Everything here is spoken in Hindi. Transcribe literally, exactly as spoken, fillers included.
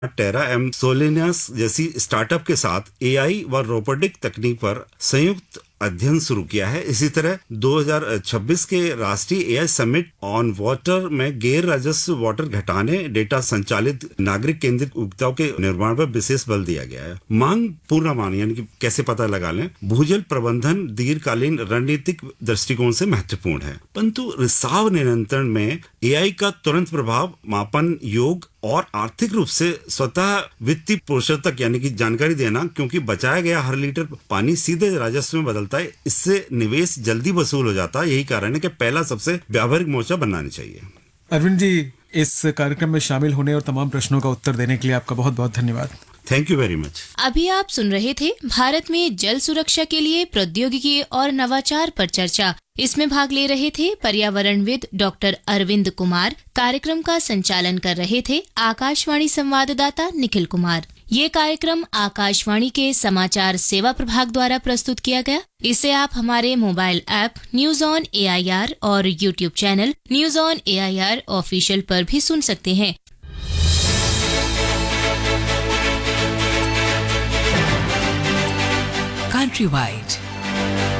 टेरा एम सोलेनियस जैसी स्टार्टअप के साथ एआई व रोबोटिक तकनीक पर संयुक्त अध्ययन शुरू किया है। इसी तरह दो हज़ार छब्बीस के राष्ट्रीय एआई समिट ऑन वाटर में गैर राजस्व वाटर घटाने, डेटा संचालित नागरिक केंद्रित उपभोक्ताओं के निर्माण पर विशेष बल दिया गया है। मांग पूर्वानुमान यानी कि कैसे पता लगा लें, भूजल प्रबंधन दीर्घकालीन रणनीतिक दृष्टिकोण से महत्वपूर्ण है, परंतु रिसाव नियंत्रण में एआई का तुरंत प्रभाव मापन योग और आर्थिक रूप से स्वतः वित्तीय पोषण तक यानी कि जानकारी देना, क्योंकि बचाया गया हर लीटर पानी सीधे राजस्व में बदलता है, इससे निवेश जल्दी वसूल हो जाता है। यही कारण है कि पहला सबसे व्यावहारिक मोर्चा बनाना चाहिए। अरविंद जी, इस कार्यक्रम में शामिल होने और तमाम प्रश्नों का उत्तर देने के लिए आपका बहुत बहुत धन्यवाद। Thank you very much. अभी आप सुन रहे थे भारत में जल सुरक्षा के लिए प्रौद्योगिकी और नवाचार पर चर्चा। इसमें भाग ले रहे थे पर्यावरणविद डॉक्टर अरविंद कुमार। कार्यक्रम का संचालन कर रहे थे आकाशवाणी संवाददाता निखिल कुमार। ये कार्यक्रम आकाशवाणी के समाचार सेवा प्रभाग द्वारा प्रस्तुत किया गया। इसे आप हमारे mobile app news on AIR और YouTube channel news on AIR official पर भी सुन सकते हैं। Countrywide